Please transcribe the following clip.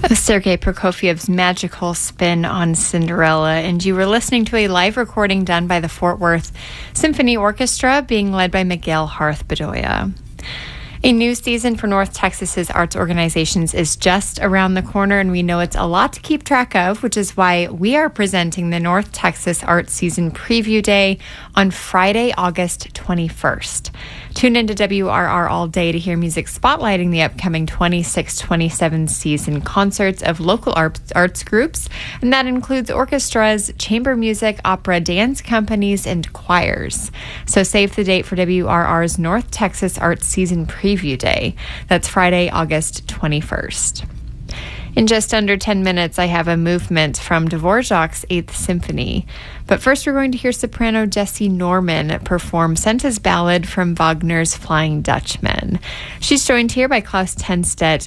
Sergei Prokofiev's magical spin on Cinderella, and you were listening to a live recording done by the Fort Worth Symphony Orchestra, being led by Miguel Harth Bedoya. A new season for North Texas's arts organizations is just around the corner, and we know it's a lot to keep track of, which is why we are presenting the North Texas Arts Season Preview Day on Friday, August 21st. Tune into WRR all day to hear music spotlighting the upcoming 26-27 season concerts of local arts groups, and that includes orchestras, chamber music, opera, dance companies, and choirs. So save the date for WRR's North Texas Arts Season Preview Day. That's Friday, August 21st. In just under 10 minutes, I have a movement from Dvorak's Eighth Symphony. But first, we're going to hear soprano Jessie Norman perform Senta's Ballad from Wagner's Flying Dutchman. She's joined here by Klaus Tenstedt